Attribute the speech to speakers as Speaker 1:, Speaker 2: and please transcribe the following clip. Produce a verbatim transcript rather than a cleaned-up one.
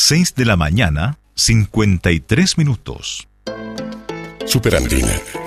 Speaker 1: seis de la mañana, cincuenta y tres minutos.
Speaker 2: Superandina,